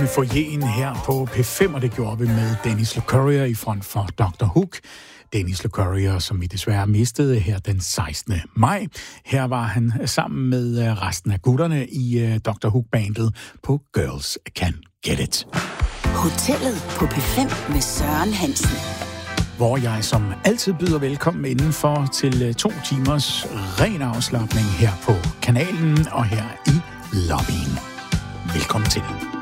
Foyeren her på P5, og det gjorde vi med Dennis LeCourier i front for Dr. Hook. Dennis LeCourier, som vi desværre mistede her den 16. maj. Her var han sammen med resten af gutterne i Dr. Hook-bandet på Girls Can Get It. Hotellet på P5 med Søren Hansen. Hvor jeg som altid byder velkommen indenfor til 2 timers ren afslapning her på kanalen og her i lobbyen. Velkommen til.